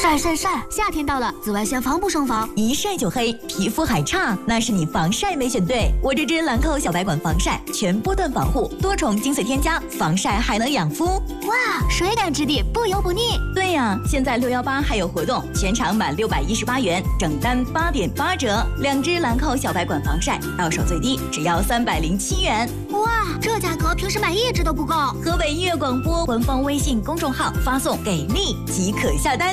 晒，夏天到了，紫外线防不胜防， 一晒就黑，皮肤还差，那是你防晒没选对。我这支兰蔻小白管防晒，全波段防护，多重精粹添加，防晒还能养肤。 哇，水感质地，不油不腻。 对呀，现在618还有活动，全场满618元，整单8.8折。2支兰蔻小白管防晒，到手最低只要307元。 哇，这价格平时买1支都不够。 河北音乐广播官方微信公众号发送给力即可下单。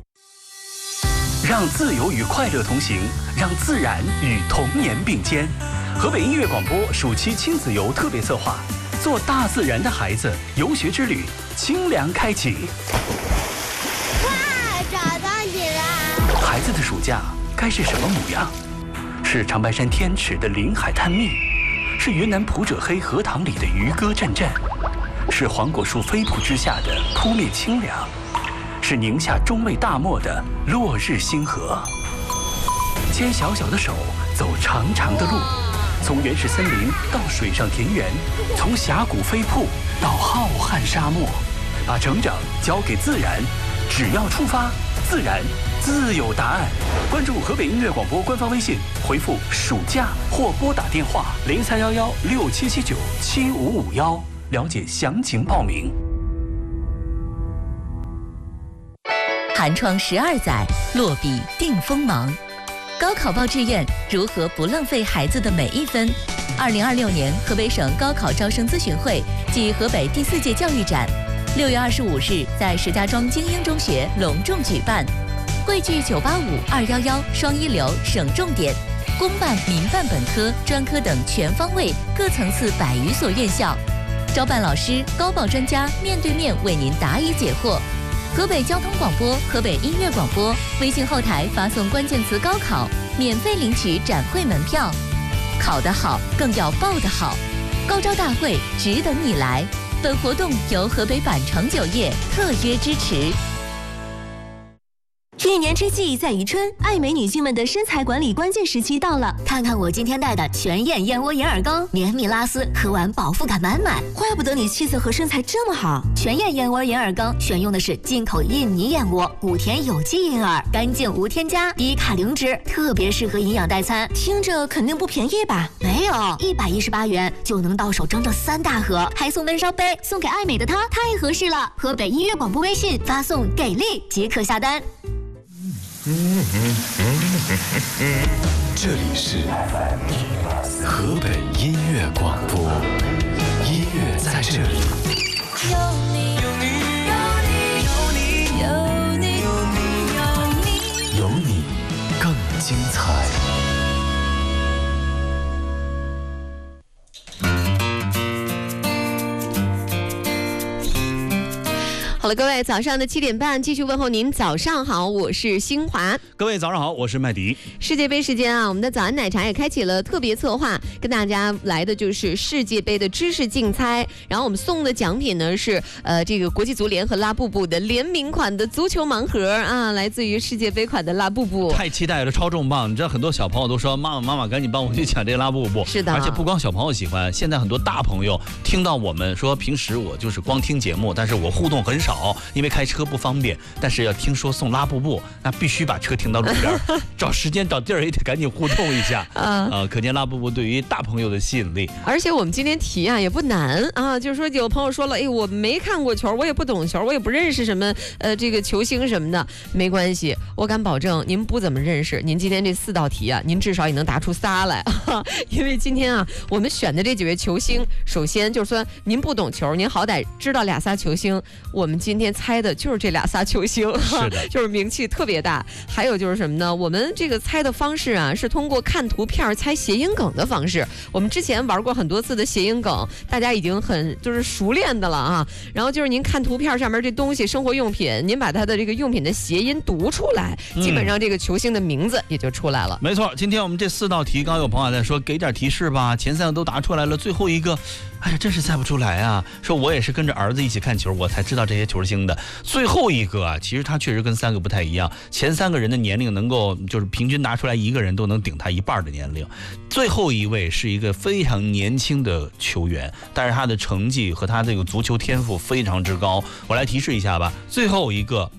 让自由与快乐同行，让自然与童年并肩。河北音乐广播暑期亲子游特别策划，做大自然的孩子游学之旅，清凉开启。 哇，找到你了！ 孩子的暑假该是什么模样？是长白山天池的林海探秘，是云南普者黑荷塘里的渔歌阵阵，是黄果树飞瀑之下的扑面清凉，是宁夏中卫大漠的落日星河。牵小小的手，走长长的路，从原始森林到水上田园，从峡谷飞瀑到浩瀚沙漠，把成长交给自然，只要出发，自然自有答案。关注河北音乐广播官方微信，回复暑假或拨打电话031167797551，了解详情报名。 寒窗12载，落笔定锋芒。高考报志愿，如何不浪费孩子的每一分？2026年河北省高考招生咨询会暨河北第4届教育展，6月25日在石家庄精英中学隆重举办，汇聚985、211双一流省重点、公办、民办本科、专科等全方位各层次100余所院校，招办老师、高报专家面对面为您答疑解惑。河北交通广播、河北音乐广播微信后台发送关键词高考，免费领取展会门票。考得好，更要报得好，高招大会值得你来。本活动由河北百城酒业特约支持。 一年之计在于春，爱美女性们的身材管理关键时期到了。 看看我今天带的全燕燕窝银耳羹，绵密拉丝，喝完饱腹感满满。 怪不得你气色和身材这么好。 全燕燕窝银耳羹选用的是进口印尼燕窝，5甜有机银耳，干净无添加，低卡零脂，特别适合营养代餐。 听着肯定不便宜吧？ 没有，118元就能到手整整3大盒，还送温烧杯，送给爱美的她，太合适了。河北音乐广播微信发送给力即可下单。 这里是河北音乐广播，音乐在这里。 有你，有你，有你，有你，有你， 有你更精彩。 好了，各位，早上的7点半，继续问候您，早上好，我是新华。 各位早上好，我是麦迪。 世界杯时间啊，我们的早安奶茶也开启了特别策划，跟大家来的就是世界杯的知识竞猜。然后我们送的奖品呢是这个国际足联和拉布布的联名款的足球盲盒啊，来自于世界杯款的拉布布。 太期待了，超重磅！你知道很多小朋友都说妈妈赶紧帮我去抢这个拉布布。 是的， 而且不光小朋友喜欢，现在很多大朋友听到我们说，平时我就是光听节目，但是我互动很少，因为开车不方便。但是要听说送拉布布，那必须把车停到路边，找时间找地儿也得赶紧互动一下。可见拉布布对于大朋友的吸引力。 而且我们今天题啊也不难啊，就是说有朋友说了，哎，我没看过球，我也不懂球，我也不认识什么这个球星什么的，没关系，我敢保证您不怎么认识，您今天这4道题啊，您至少也能答出仨来。因为今天啊，我们选的这几位球星，首先就是说您不懂球，您好歹知道2、3球星，我们今天猜的就是这2、3球星， 是的， 就是名气特别大。还有就是什么呢？我们这个猜的方式啊，是通过看图片猜谐音梗的方式。我们之前玩过很多次的谐音梗，大家已经很就是熟练的了啊。然后就是您看图片上面这东西，生活用品，您把它的这个用品的谐音读出来，基本上这个球星的名字也就出来了。 没错，今天我们这4道题，刚有朋友在说给点提示吧，前3个都答出来了，最后一个，哎呀，真是猜不出来啊！说我也是跟着儿子一起看球，我才知道这些球星的。最后一个啊，其实他确实跟3个不太一样。前3个人的年龄能够就是平均拿出来1个人都能顶他1半的年龄，最后一位是一个非常年轻的球员，但是他的成绩和他这个足球天赋非常之高。我来提示一下吧，最后一个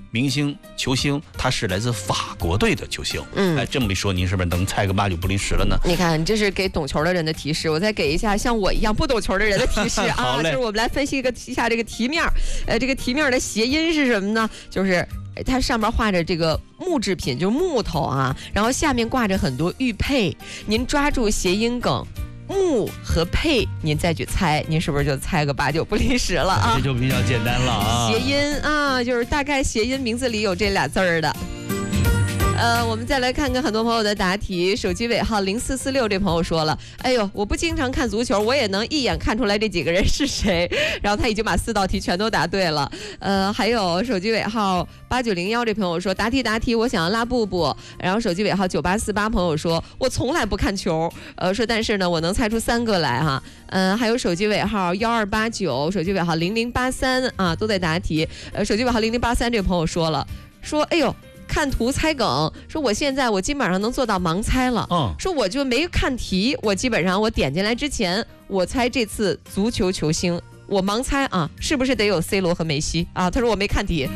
明星球星，他是来自法国队的球星。哎，这么一说，您是不是能猜个8、9不离10了呢？ 你看，这是给懂球的人的提示，我再给一下像我一样不懂球的人的提示啊。就是我们来分析一下这个题面，这个题面的谐音是什么呢？就是它上面画着这个木制品，就是木头啊，然后下面挂着很多玉佩。您抓住谐音梗木和佩，您再去猜，您是不是就猜个8、9不离10了啊？ 这就比较简单了啊。 谐音啊，就是大概谐音名字里有这俩字儿的。我们再来看看很多朋友的答题。手机尾号0446这朋友说了，哎呦，我不经常看足球，我也能一眼看出来这几个人是谁。然后他已经把4道题全都答对了。还有手机尾号8901这朋友说，答题，我想要拉布布。然后手机尾号9848朋友说，我从来不看球，说但是呢，我能猜出3个来哈。还有手机尾号1289，手机尾号0083啊，都在答题。手机尾号0083这个朋友说了，说哎呦。看图猜梗，说我现在基本上能做到盲猜了。说我就没看题，我基本上我点进来之前，我猜这次足球球星，我盲猜啊，是不是得有 C 罗和梅西啊？他说我没看题。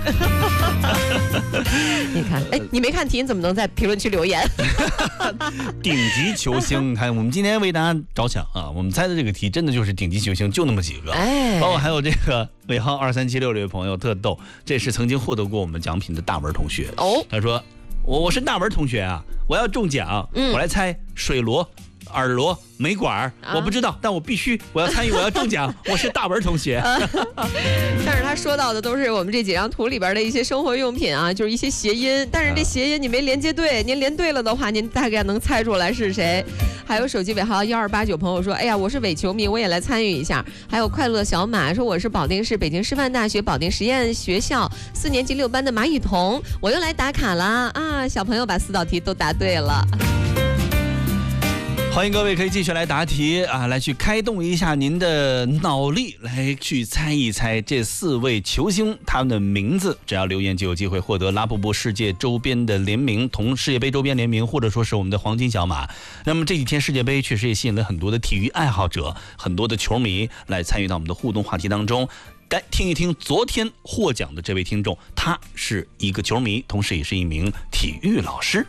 你看，哎，你没看题，你怎么能在评论区留言？ 顶级球星，看我们今天为大家着想啊，我们猜的这个题真的就是顶级球星，就那么几个。哎，包括还有这个尾号2376这位朋友特逗，这是曾经获得过我们奖品的大文同学。他说我是大文同学啊，我要中奖，我来猜水螺、耳螺、煤管，我不知道，但我要参与，我要中奖。我是大文同学。 但是他说到的都是我们这几张图里边的一些生活用品啊，就是一些谐音。但是这谐音你没连接对，您连对了的话，您大概能猜出来是谁。还有手机尾号1289朋友说，哎呀，我是伪球迷，我也来参与一下。还有快乐小马说，我是保定市北京师范大学保定实验学校4年级6班的马雨桐，我又来打卡了啊！小朋友把4道题都答对了。 欢迎各位可以继续来答题啊，来去开动一下您的脑力，来去猜一猜这4位球星他们的名字。只要留言就有机会获得拉布布世界周边的联名，同世界杯周边联名，或者说是我们的黄金小马。那么这几天世界杯确实也吸引了很多的体育爱好者，很多的球迷来参与到我们的互动话题当中。来听一听昨天获奖的这位听众，他是一个球迷，同时也是一名体育老师。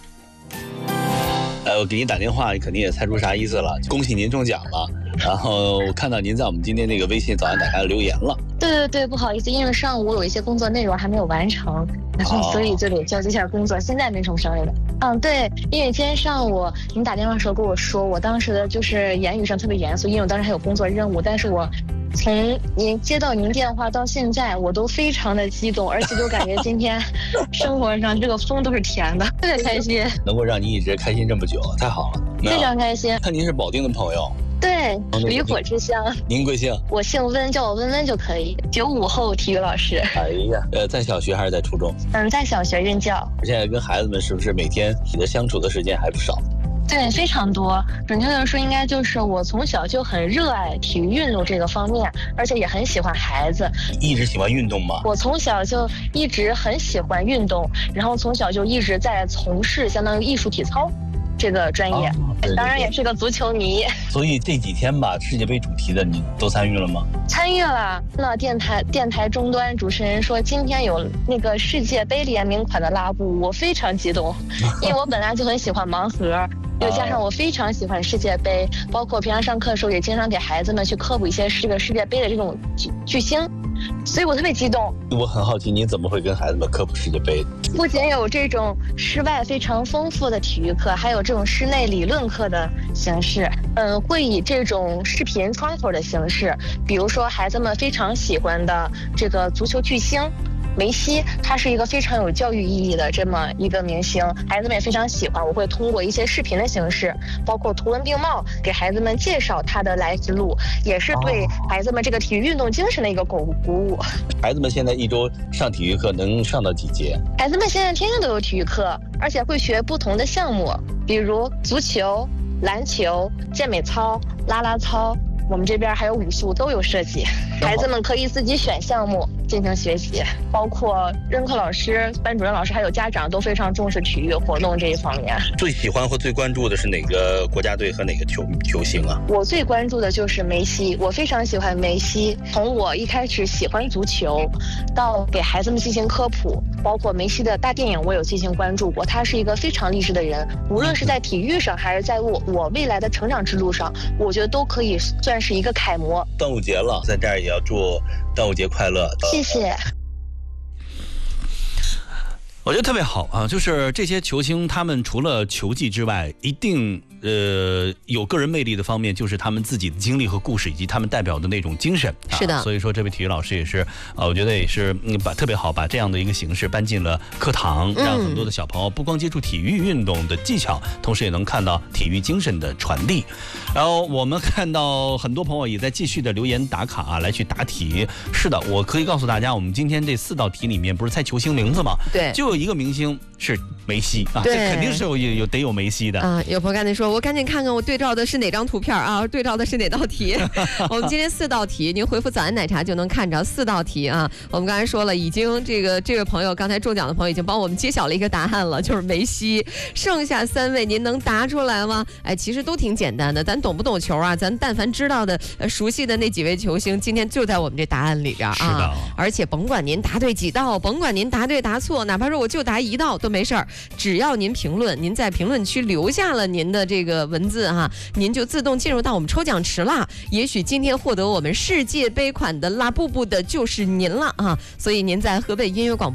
我给您打电话，你肯定也猜出啥意思了。恭喜您中奖了。然后我看到您在我们今天那个微信早安打开留言了。 对，不好意思，因为上午有一些工作内容还没有完成，然后所以就得交接一下工作。现在没什么商量的。对，因为今天上午您打电话的时候跟我说，我当时的就是言语上特别严肃，因为我当时还有工作任务，但是我从您接到您电话到现在，我都非常的激动，而且就感觉今天生活上这个风都是甜的，特别开心。 能够让你一直开心这么久，太好了， 非常开心。 看您是保定的朋友。 对，渔火之乡。 您贵姓？ 我姓温，叫我温温就可以。95后体育老师。 哎呀，在小学还是在初中？ 在小学任教。 现在跟孩子们是不是每天你的相处的时间还不少？ 对，非常多。准确的说，应该就是我从小就很热爱体育运动这个方面，而且也很喜欢孩子。 一直喜欢运动吗？ 我从小就一直很喜欢运动，然后从小就一直在从事相当于艺术体操这个专业。 对， 当然也是个足球迷。 所以这几天吧，世界杯主题的你都参与了吗？ 参与了。那电台终端主持人说今天有那个世界杯联名款的拉布，我非常激动，因为我本来就很喜欢盲盒。又加上我非常喜欢世界杯，包括平常上课的时候也经常给孩子们去科普一些这个世界杯的这种巨星，所以我特别激动。 我很好奇，你怎么会跟孩子们科普世界杯？ 不仅有这种室外非常丰富的体育课，还有这种室内理论课的形式。会以这种视频窗口的形式，比如说孩子们非常喜欢的这个足球巨星梅西，他是一个非常有教育意义的这么一个明星，孩子们也非常喜欢。我会通过一些视频的形式，包括图文并茂，给孩子们介绍他的来时路，也是对孩子们这个体育运动精神的一个鼓舞。 孩子们现在一周上体育课能上到几节？ 孩子们现在天天都有体育课，而且会学不同的项目，比如足球、篮球、健美操、啦啦操。我们这边还有武术都有设计，孩子们可以自己选项目进行学习，包括任课老师、班主任老师还有家长都非常重视体育活动这一方面。 最喜欢或最关注的是哪个国家队和哪个球星啊？ 我最关注的就是梅西，我非常喜欢梅西。从我一开始喜欢足球，到给孩子们进行科普， 包括梅西的大电影，我有进行关注过。他是一个非常励志的人，无论是在体育上，还是在我未来的成长之路上，我觉得都可以算是一个楷模。 端午节了，在这儿也要祝端午节快乐。 谢谢。 我觉得特别好啊，就是这些球星，他们除了球技之外，一定有个人魅力的方面，就是他们自己的经历和故事，以及他们代表的那种精神。 是的， 所以说这位体育老师也是，我觉得也是特别好，把这样的一个形式搬进了课堂，让很多的小朋友不光接触体育运动的技巧，同时也能看到体育精神的传递。然后我们看到很多朋友也在继续的留言打卡来去答题。是的，我可以告诉大家，我们今天这4道题里面不是猜球星名字吗？ 对， 就有一个明星是梅西啊，这肯定是有梅西的啊。有朋友刚才说，我赶紧看看我对照的是哪张图片啊，对照的是哪道题。我们今天4道题，您回复早安奶茶就能看着4道题啊。我们刚才说了，已经这位朋友刚才中奖的朋友已经帮我们揭晓了一个答案了，就是梅西。剩下3位您能答出来吗？哎，其实都挺简单的，咱懂不懂球啊？咱但凡知道的、熟悉的那几位球星，今天就在我们这答案里边啊。 是的， 而且甭管您答对几道，甭管您答对答错，哪怕说我就答1道都没事儿，只要您评论，您在评论区留下了您的这个文字哈，您就自动进入到我们抽奖池啦。也许今天获得我们世界杯款的拉布布的就是您了啊！所以您在河北音乐广播